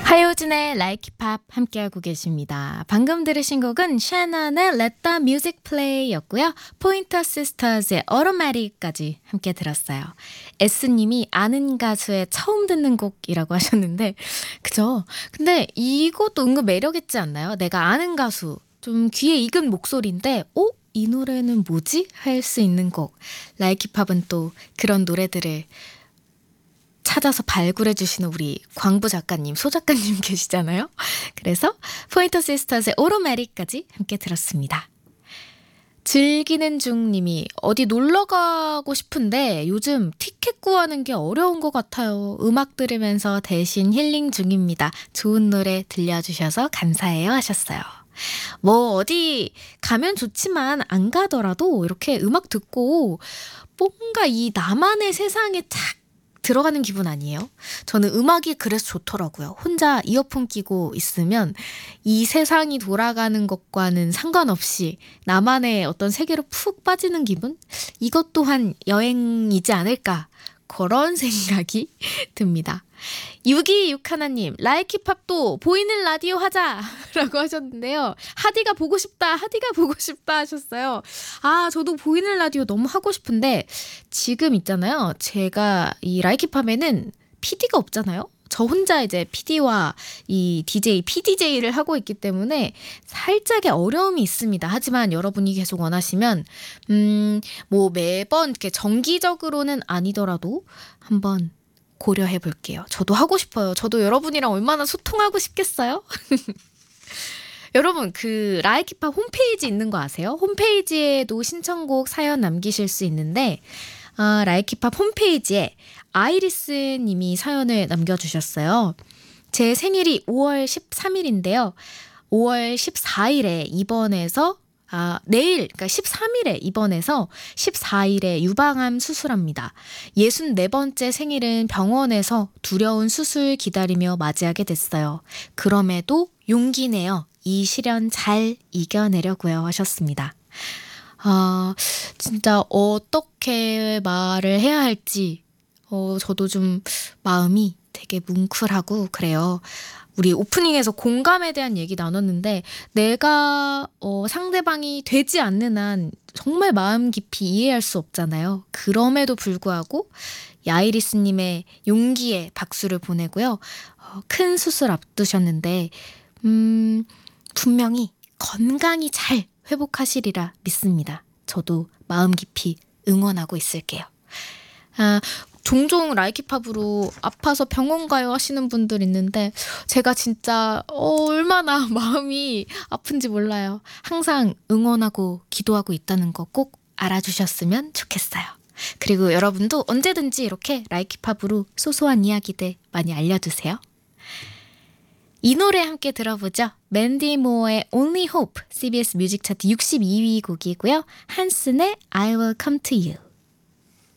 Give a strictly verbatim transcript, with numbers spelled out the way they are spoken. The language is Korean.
하효진의 Like It Pop 함께하고 계십니다. 방금 들으신 곡은 샤나의 Let the Music Play였고요. 포인터 시스터즈의 Automatic까지 함께 들었어요. S님이 아는 가수의 처음 듣는 곡이라고 하셨는데 그죠? 근데 이것도 은근 매력있지 않나요? 내가 아는 가수, 좀 귀에 익은 목소리인데 어? 이 노래는 뭐지? 할 수 있는 곡. Like It Pop은 또 그런 노래들을 찾아서 발굴해 주시는 우리 광부 작가님, 소 작가님 계시잖아요. 그래서 포인터 시스터즈의 오로메리까지 함께 들었습니다. 즐기는 중님이 어디 놀러 가고 싶은데 요즘 티켓 구하는 게 어려운 것 같아요. 음악 들으면서 대신 힐링 중입니다. 좋은 노래 들려주셔서 감사해요 하셨어요. 뭐 어디 가면 좋지만 안 가더라도 이렇게 음악 듣고 뭔가 이 나만의 세상에 탁 들어가는 기분 아니에요? 저는 음악이 그래서 좋더라고요. 혼자 이어폰 끼고 있으면 이 세상이 돌아가는 것과는 상관없이 나만의 어떤 세계로 푹 빠지는 기분? 이것 또한 여행이지 않을까? 그런 생각이 듭니다. 육이육 하나님, 라이키팝도 보이는 라디오 하자! 라고 하셨는데요. 하디가 보고 싶다, 하디가 보고 싶다 하셨어요. 아, 저도 보이는 라디오 너무 하고 싶은데 지금 있잖아요. 제가 이 라이키팝에는 피디가 없잖아요. 저 혼자 이제 피디와 이 디제이, 피디제이를 하고 있기 때문에 살짝의 어려움이 있습니다. 하지만 여러분이 계속 원하시면 음, 뭐 매번 이렇게 정기적으로는 아니더라도 한번 고려해 볼게요. 저도 하고 싶어요. 저도 여러분이랑 얼마나 소통하고 싶겠어요? 여러분 그 라이키팝 홈페이지 있는 거 아세요? 홈페이지에도 신청곡 사연 남기실 수 있는데 어, 라이키팝 홈페이지에 아이리스 님이 사연을 남겨주셨어요. 제 생일이 오월 십삼일인데요. 오월 십사일에 입원해서 아, 내일, 그러니까 십삼일에 입원해서 십사일에 유방암 수술합니다. 예순네 번째 생일은 병원에서 두려운 수술 기다리며 맞이하게 됐어요. 그럼에도 용기 내어 이 시련 잘 이겨내려고요 하셨습니다. 아, 진짜 어떻게 말을 해야 할지 어, 저도 좀 마음이 되게 뭉클하고 그래요. 우리 오프닝에서 공감에 대한 얘기 나눴는데 내가 어, 상대방이 되지 않는 한 정말 마음 깊이 이해할 수 없잖아요. 그럼에도 불구하고 야이리스님의 용기에 박수를 보내고요. 어, 큰 수술 앞두셨는데 음, 분명히 건강히 잘 회복하시리라 믿습니다. 저도 마음 깊이 응원하고 있을게요. 아, 종종 라이키팝으로 아파서 병원 가요 하시는 분들 있는데 제가 진짜 어, 얼마나 마음이 아픈지 몰라요. 항상 응원하고 기도하고 있다는 거 꼭 알아주셨으면 좋겠어요. 그리고 여러분도 언제든지 이렇게 라이키팝으로 소소한 이야기들 많이 알려주세요. 이 노래 함께 들어보죠. 맨디 모어의 Only Hope, 씨비에스 뮤직 차트 육십이위 곡이고요. 한슨의 I Will Come To You.